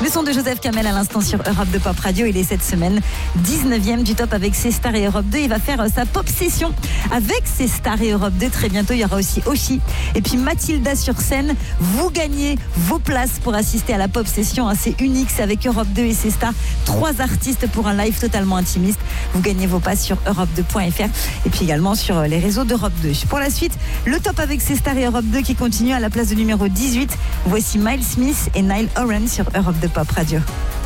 Le son de Joseph Kamel à l'instant sur Europe 2 Pop Radio. Il est cette semaine 19e du top avec ses stars et Europe 2. Il va faire sa pop session avec ses stars et Europe 2. Très bientôt, il y aura aussi Oshi et puis Mathilda sur scène. Vous gagnez vos places pour assister à la pop session. C'est unique, c'est avec Europe 2 et ses stars. 3 artistes pour un live totalement intimiste. Vous gagnez vos passes sur europe2.fr et puis également sur les réseaux d'Europe 2. Pour la suite, le top avec ses stars et Europe 2 qui continue à la place de numéro 18. Voici Miles Smith et Niall Horan sur Europe 2 Pop Radio.